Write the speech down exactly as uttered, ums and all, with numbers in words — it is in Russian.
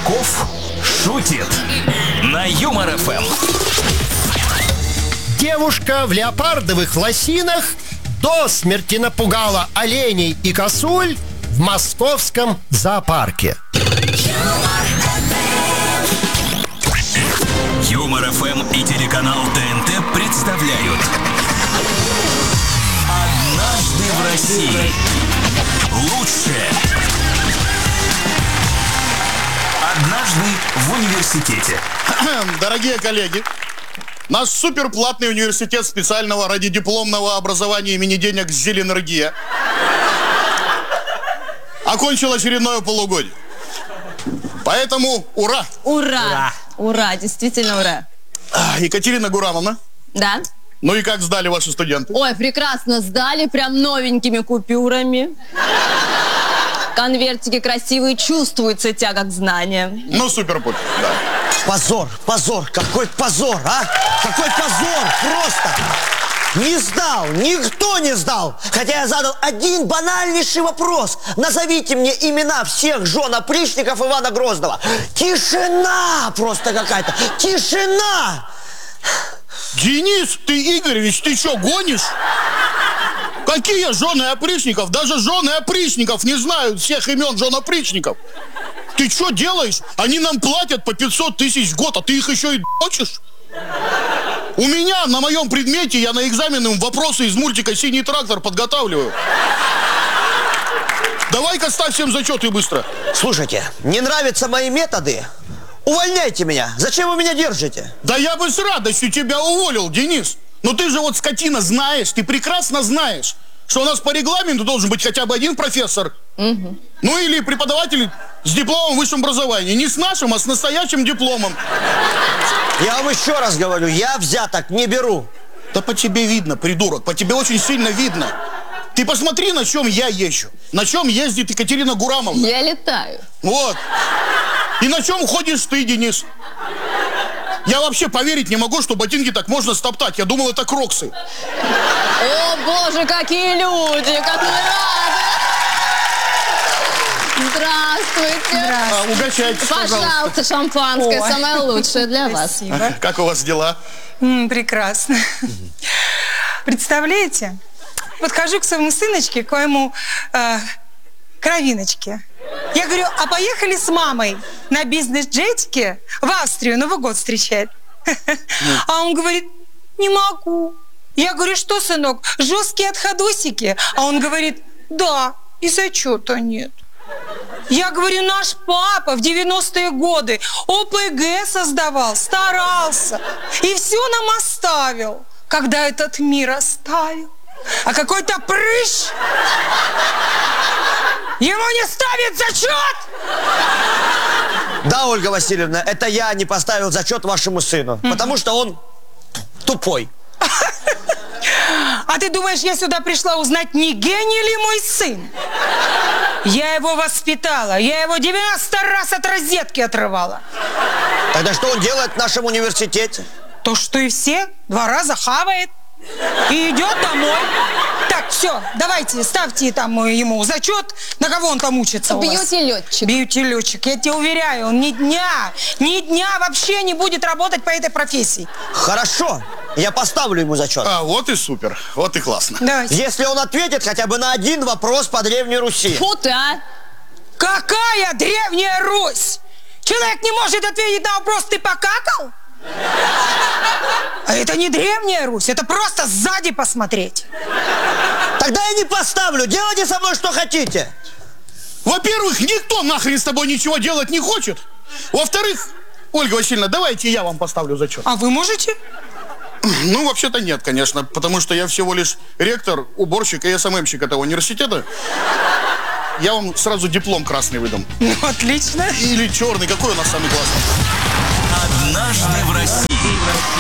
Казаков шутит на Юмор эф эм. Девушка в леопардовых лосинах до смерти напугала оленей и косуль в московском зоопарке. Юмор эф эм и телеканал тэ эн тэ представляют «Однажды в России». Лучшее. Однажды в университете. Дорогие коллеги, наш суперплатный университет специального радиодипломного образования имени денег Зеленергия окончил очередное полугодие. Поэтому ура! Ура! Ура! Ура, действительно ура. А, Екатерина Гурамовна. Да? Ну и как сдали ваши студенты? Ой, прекрасно сдали, прям новенькими купюрами. Конвертики красивые, чувствуется тяга к знаниям. Ну, супер-пупер, да. Позор, позор, какой позор, а? Какой позор, просто! Не сдал, никто не сдал. Хотя я задал один банальнейший вопрос. Назовите мне имена всех жен опричников Ивана Грозного. Тишина просто какая-то, тишина! Денис, ты, Игоревич, ты что, гонишь? Какие жены опричников? Даже жены опричников не знают всех имен жен опричников. Ты что делаешь? Они нам платят по пятьсот тысяч в год, а ты их еще и д***чешь? У меня на моем предмете, я на экзамены вопросы из мультика «Синий трактор» подготавливаю. Давай-ка ставь всем зачеты быстро. Слушайте, не нравятся мои методы? Увольняйте меня. Зачем вы меня держите? Да я бы с радостью тебя уволил, Денис. Но ты же вот, скотина, знаешь, ты прекрасно знаешь, что у нас по регламенту должен быть хотя бы один профессор. Угу. Ну или преподаватель с дипломом в высшем образовании. Не с нашим, а с настоящим дипломом. Я вам еще раз говорю, я взяток не беру. Да по тебе видно, придурок, по тебе очень сильно видно. Ты посмотри, на чем я езжу. На чем ездит Екатерина Гурамовна. Я летаю. Вот. И на чем ходишь ты, Денис? Я вообще поверить не могу, что ботинки так можно стоптать. Я думал, это кроксы. О, боже, какие люди, как мы рады. Здравствуйте. А, угощайтесь, пожалуйста. Пожалуйста, шампанское, Ой. самое лучшее для вас. Спасибо. Как у вас дела? М, прекрасно. Представляете? Подхожу к своему сыночке, к моему э, кровиночке. Я говорю, а поехали с мамой на бизнес-джетике в Австрию Новый год встречать? А он говорит, не могу. Я говорю, что, сынок, жесткие отходосики? А он говорит, да, и зачета нет. Я говорю, наш папа в девяностые годы о пэ гэ создавал, старался. И все нам оставил, когда этот мир оставил. А какой-то прыщ ему не ставит зачет! Да, Ольга Васильевна, это я не поставил зачет вашему сыну, mm-hmm. потому что он тупой. А ты думаешь, я сюда пришла узнать, не гений ли мой сын? Я его воспитала, я его девяносто раз от розетки отрывала. Тогда что он делает в нашем университете? То, что и все, два раза хавает и идет домой. Так, все, давайте, ставьте там ему зачет, на кого он там учится у вас. Бьюти-летчик. Бьюти-летчик, я тебе уверяю, он ни дня, ни дня вообще не будет работать по этой профессии. Хорошо, я поставлю ему зачет. А, вот и супер, вот и классно. Давайте. Если он ответит хотя бы на один вопрос по Древней Руси. Фу ты, а! Какая Древняя Русь? Человек не может ответить на вопрос, ты покакал? А это не Древняя Русь, это просто сзади посмотреть. Тогда я не поставлю, делайте со мной что хотите. Во-первых, никто нахрен с тобой ничего делать не хочет. Во-вторых, Ольга Васильевна, давайте я вам поставлю зачет. А вы можете? Ну, вообще-то нет, конечно, потому что я всего лишь ректор, уборщик и эс эм эм-щик этого университета. Я вам сразу диплом красный выдам. Ну, отлично. Или черный, какой у нас самый классный? «Однажды в России».